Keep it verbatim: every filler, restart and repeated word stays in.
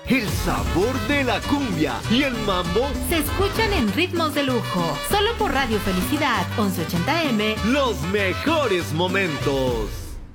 el sabor de la cumbia y el mambo se escuchan en ritmos de lujo. Solo por Radio Felicidad once ochenta eme. Los mejores momentos.